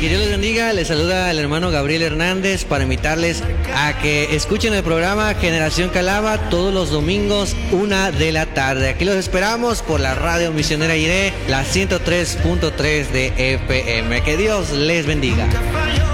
Que Dios les bendiga, les saluda el hermano Gabriel Hernández para invitarles a que escuchen el programa Generación Calava todos los domingos 1 de la tarde. Aquí los esperamos por la radio misionera IRE, la 103.3 de FM. Que Dios les bendiga.